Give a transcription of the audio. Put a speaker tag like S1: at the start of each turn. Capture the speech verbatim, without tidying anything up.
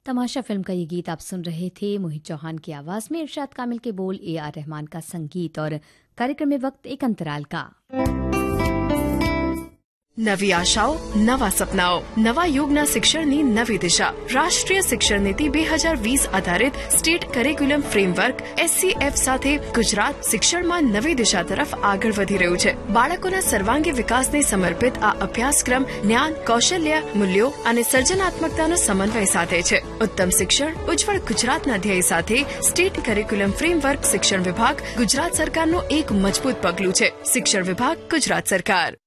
S1: तमाशा film का ये गीत आप सुन रहे थे मोहित चौहान की आवाज में, इरशाद कामिल के बोल, ए आर रहमान का संगीत। और कार्यक्रम में वक्त एक अंतराल का।
S2: નવી આશાઓ, નવા સપનાઓ, નવા યુગના શિક્ષણની નવી દિશા। રાષ્ટ્રીય શિક્ષણ નીતિ બે હજાર વીસ આધારિત સ્ટેટ કરિક્યુલમ ફ્રેમવર્ક એસસીએફ સાથે ગુજરાત શિક્ષણમાં નવી દિશા તરફ આગળ વધી રહ્યું છે। બાળકોના સર્વાંગી વિકાસને સમર્પિત આ અભ્યાસક્રમ જ્ઞાન, કૌશલ્ય, મૂલ્યો અને સર્જનાત્મકતાનો સમન્વય સાધે છે। ઉત્તમ શિક્ષણ, ઉજ્જવળ ગુજરાતના ધ્યેય સાથે સ્ટેટ કરિક્યુલમ ફ્રેમવર્ક શિક્ષણ વિભાગ ગુજરાત સરકારનું એક મજબૂત પગલું છે। શિક્ષણ વિભાગ, ગુજરાત સરકાર।